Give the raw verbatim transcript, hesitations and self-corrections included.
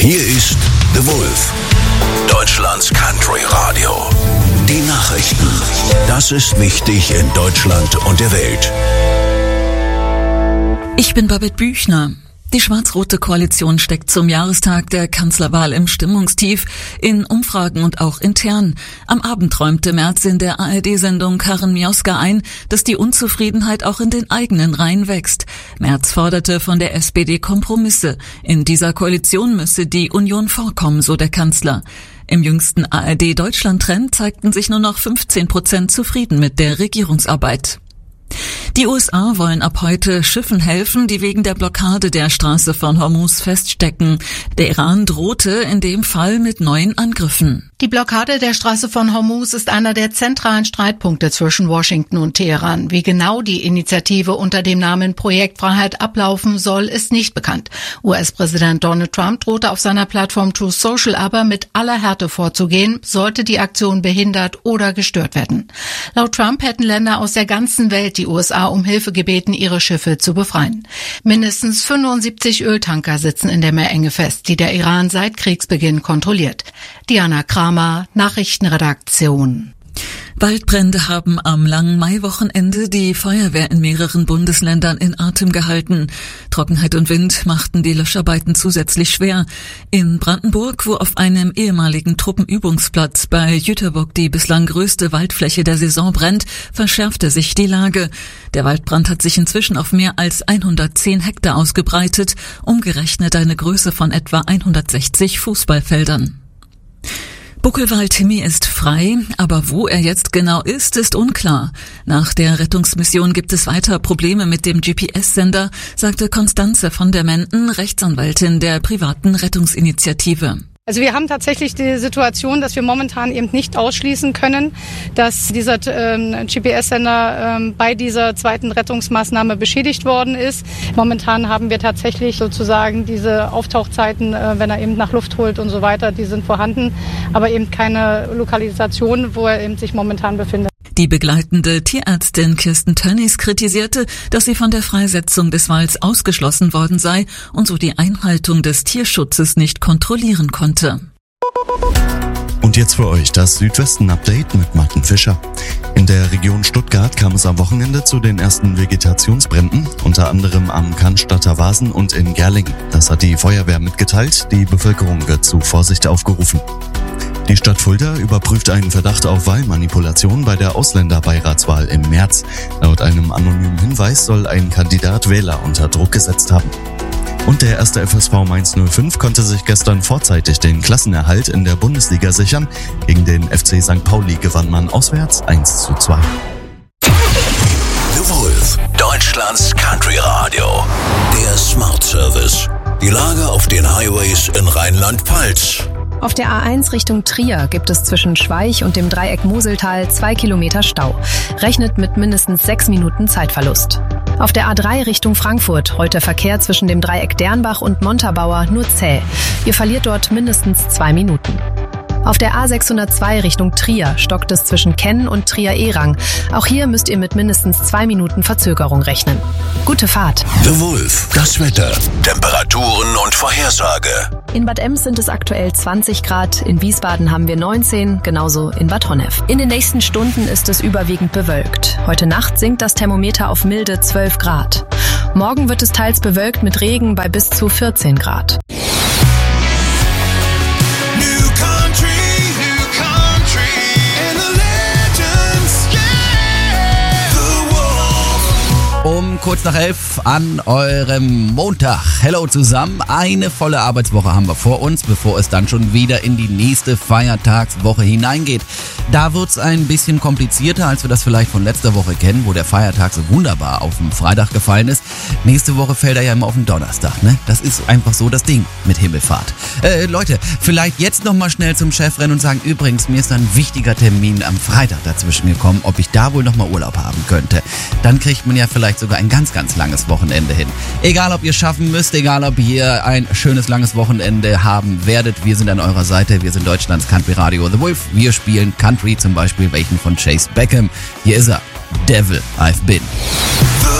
Hier ist The Wolf, Deutschlands Country Radio. Die Nachrichten. Das ist wichtig in Deutschland und der Welt. Ich bin Babette Büchner. Die schwarz-rote Koalition steckt zum Jahrestag der Kanzlerwahl im Stimmungstief, in Umfragen und auch intern. Am Abend räumte Merz in der A R D-Sendung Karen Mioska ein, dass die Unzufriedenheit auch in den eigenen Reihen wächst. Merz forderte von der S P D Kompromisse. In dieser Koalition müsse die Union vorkommen, so der Kanzler. Im jüngsten A R D-Deutschland-Trend zeigten sich nur noch fünfzehn Prozent zufrieden mit der Regierungsarbeit. Die U S A wollen ab heute Schiffen helfen, die wegen der Blockade der Straße von Hormuz feststecken. Der Iran drohte in dem Fall mit neuen Angriffen. Die Blockade der Straße von Hormuz ist einer der zentralen Streitpunkte zwischen Washington und Teheran. Wie genau die Initiative unter dem Namen Projekt Freiheit ablaufen soll, ist nicht bekannt. U S-Präsident Donald Trump drohte auf seiner Plattform Truth Social aber mit aller Härte vorzugehen, sollte die Aktion behindert oder gestört werden. Laut Trump hätten Länder aus der ganzen Welt die U S A um Hilfe gebeten, ihre Schiffe zu befreien. Mindestens fünfundsiebzig Öltanker sitzen in der Meerenge fest, die der Iran seit Kriegsbeginn kontrolliert. Diana Kramer, Nachrichtenredaktion. Waldbrände haben am langen Maiwochenende die Feuerwehr in mehreren Bundesländern in Atem gehalten. Trockenheit und Wind machten die Löscharbeiten zusätzlich schwer. In Brandenburg, wo auf einem ehemaligen Truppenübungsplatz bei Jüterbock die bislang größte Waldfläche der Saison brennt, verschärfte sich die Lage. Der Waldbrand hat sich inzwischen auf mehr als hundertzehn Hektar ausgebreitet, umgerechnet eine Größe von etwa hundertsechzig Fußballfeldern. Buckelwald-Timmy ist frei, aber wo er jetzt genau ist, ist unklar. Nach der Rettungsmission gibt es weiter Probleme mit dem G P S-Sender, sagte Constanze von der Menden, Rechtsanwältin der privaten Rettungsinitiative. Also wir haben tatsächlich die Situation, dass wir momentan eben nicht ausschließen können, dass dieser ähm, G P S-Sender ähm, bei dieser zweiten Rettungsmaßnahme beschädigt worden ist. Momentan haben wir tatsächlich sozusagen diese Auftauchzeiten, äh, wenn er eben nach Luft holt und so weiter, die sind vorhanden, aber eben keine Lokalisation, wo er eben sich momentan befindet. Die begleitende Tierärztin Kirsten Tönnies kritisierte, dass sie von der Freisetzung des Walds ausgeschlossen worden sei und so die Einhaltung des Tierschutzes nicht kontrollieren konnte. Und jetzt für euch das Südwesten-Update mit Martin Fischer. In der Region Stuttgart kam es am Wochenende zu den ersten Vegetationsbränden, unter anderem am Cannstatter Wasen und in Gerlingen. Das hat die Feuerwehr mitgeteilt, die Bevölkerung wird zu Vorsicht aufgerufen. Die Stadt Fulda überprüft einen Verdacht auf Wahlmanipulation bei der Ausländerbeiratswahl im März. Laut einem anonymen Hinweis soll ein Kandidat Wähler unter Druck gesetzt haben. Und der erste F S V Mainz null fünf konnte sich gestern vorzeitig den Klassenerhalt in der Bundesliga sichern. Gegen den F C Sankt Pauli gewann man auswärts eins zu zwei. The Wolf, Deutschlands Country Radio. Der Smart Service. Die Lage auf den Highways in Rheinland-Pfalz. Auf der A eins Richtung Trier gibt es zwischen Schweich und dem Dreieck Moseltal zwei Kilometer Stau. Rechnet mit mindestens sechs Minuten Zeitverlust. Auf der A drei Richtung Frankfurt rollt der Verkehr zwischen dem Dreieck Dernbach und Montabaur nur zäh. Ihr verliert dort mindestens zwei Minuten. Auf der A sechshundertzwei Richtung Trier stockt es zwischen Kenn und Trier-Erang. Auch hier müsst ihr mit mindestens zwei Minuten Verzögerung rechnen. Gute Fahrt. The Wolf, das Wetter, Temperaturen und Vorhersage. In Bad Ems sind es aktuell zwanzig Grad, in Wiesbaden haben wir neunzehn, genauso in Bad Honnef. In den nächsten Stunden ist es überwiegend bewölkt. Heute Nacht sinkt das Thermometer auf milde zwölf Grad. Morgen wird es teils bewölkt mit Regen bei bis zu vierzehn Grad. Um kurz nach elf an eurem Montag. Hello zusammen. Eine volle Arbeitswoche haben wir vor uns, bevor es dann schon wieder in die nächste Feiertagswoche hineingeht. Da wird's ein bisschen komplizierter, als wir das vielleicht von letzter Woche kennen, wo der Feiertag so wunderbar auf den Freitag gefallen ist. Nächste Woche fällt er ja immer auf den Donnerstag, ne? Das ist einfach so das Ding mit Himmelfahrt. Äh, Leute, vielleicht jetzt nochmal schnell zum Chef rennen und sagen, übrigens, mir ist ein wichtiger Termin am Freitag dazwischen gekommen, ob ich da wohl nochmal Urlaub haben könnte. Dann kriegt man ja vielleicht sogar ein ganz, ganz langes Wochenende hin. Egal, ob ihr schaffen müsst, egal, ob ihr ein schönes, langes Wochenende haben werdet, wir sind an eurer Seite, wir sind Deutschlands Country Radio The Wolf. Wir spielen Country, zum Beispiel welchen von Chase Beckham. Hier ist er, Devil I've Been.